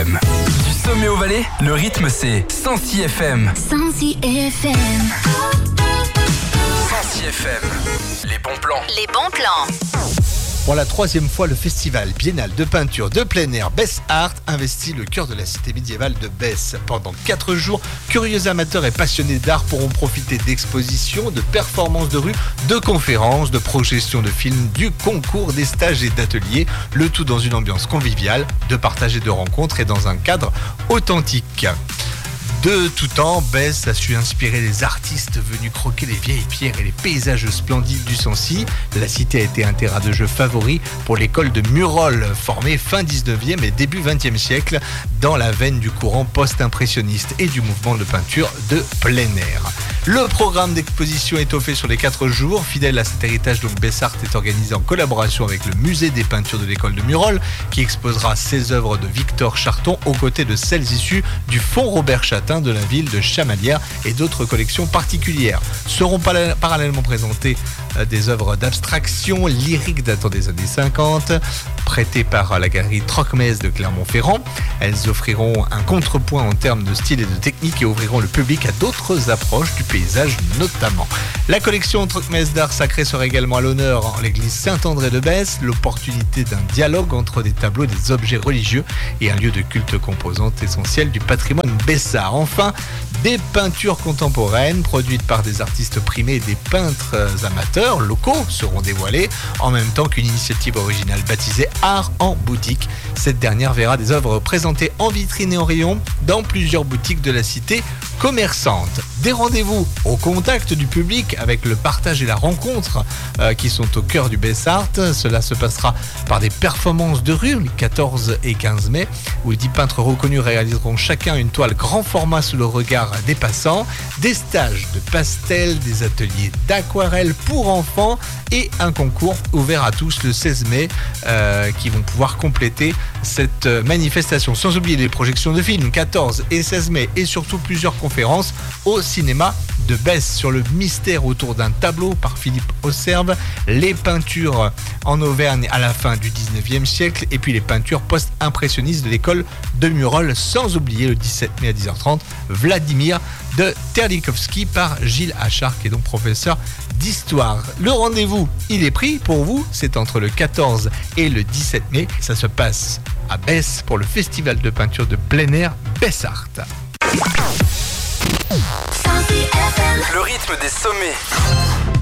FM. Du sommet au Valais, le rythme c'est 106 FM. 106 FM. 106 FM. Les bons plans. Les bons plans. Pour la 3e fois, le festival biennal de peinture de plein air Bess Art investit le cœur de la cité médiévale de Bess. Pendant 4 jours, curieux amateurs et passionnés d'art pourront profiter d'expositions, de performances de rue, de conférences, de projections de films, du concours, des stages et d'ateliers, le tout dans une ambiance conviviale, de partage et de rencontres et dans un cadre authentique. De tout temps, Bess a su inspirer les artistes venus croquer les vieilles pierres et les paysages splendides du Sancy. La cité a été un terrain de jeu favori pour l'école de Murol, formée fin 19e et début 20e siècle dans la veine du courant post-impressionniste et du mouvement de peinture de plein air. Le programme d'exposition étoffé sur les 4 jours, fidèle à cet héritage, donc Bess Art est organisé en collaboration avec le musée des peintures de l'école de Murol, qui exposera ses œuvres de Victor Charton aux côtés de celles issues du fonds Robert Chatin de la ville de Chamalières et d'autres collections particulières. Seront parallèlement présentées des œuvres d'abstraction lyrique datant des années 50, prêtées par la galerie Trocmès de Clermont-Ferrand. Elles offriront un contrepoint en termes de style et de technique et ouvriront le public à d'autres approches du paysage notamment. La collection Trocmès d'art sacré sera également à l'honneur en l'église Saint-André de Bess, l'opportunité d'un dialogue entre des tableaux et des objets religieux et un lieu de culte composante essentielle du patrimoine bessard. Enfin, des peintures contemporaines produites par des artistes primés et des peintres amateurs locaux seront dévoilées, en même temps qu'une initiative originale baptisée Art en boutique. Cette dernière verra des œuvres présentées en vitrine et en rayon dans plusieurs boutiques de la cité commerçante. Des rendez-vous au contact du public avec le partage et la rencontre qui sont au cœur du Bess Art. Cela se passera par des performances de rue les 14 et 15 mai où 10 peintres reconnus réaliseront chacun une toile grand format sous le regard des passants, des stages de pastel, des ateliers d'aquarelle pour enfants et un concours ouvert à tous le 16 mai qui vont pouvoir compléter cette manifestation. Sans oublier les projections de films 14 et 16 mai et surtout plusieurs conférences au cinéma de Bess sur le mystère autour d'un tableau par Philippe Ausserve, les peintures en Auvergne à la fin du 19e siècle et puis les peintures post-impressionnistes de l'école de Murol, sans oublier le 17 mai à 10h30 Vladimir de Terlikovski par Gilles Achard qui est donc professeur d'histoire. Le rendez-vous, il est pris pour vous, c'est entre le 14 et le 17 mai. Ça se passe à Bess pour le festival de peinture de plein air Bess Art. Le rythme des sommets.